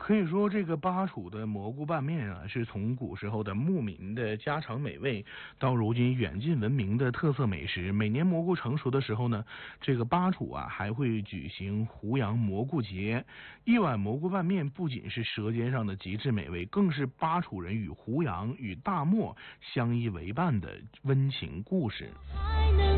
可以说，这个巴楚的蘑菇拌面啊，是从古时候的牧民的家常美味，到如今远近闻名的特色美食。每年蘑菇成熟的时候呢，这个巴楚啊还会举行胡杨蘑菇节。一碗蘑菇拌面不仅是舌尖上的极致美味，更是巴楚人与胡杨与大漠相依为伴的温情故事。